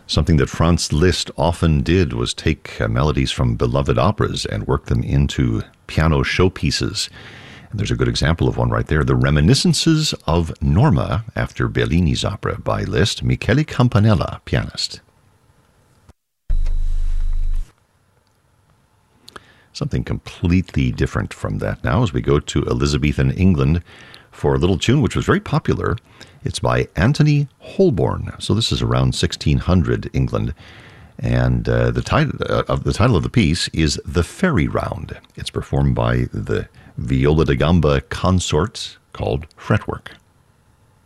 Something that Franz Liszt often did was take melodies from beloved operas and work them into piano showpieces. And there's a good example of one right there, The Reminiscences of Norma, after Bellini's opera by Liszt, Michele Campanella, pianist. Something completely different from that now as we go to Elizabethan England for a little tune which was very popular. It's by Anthony Holborn. So this is around 1600 England. And the title of the piece is The Fairy Round. It's performed by the Viola da Gamba Consort called Fretwork.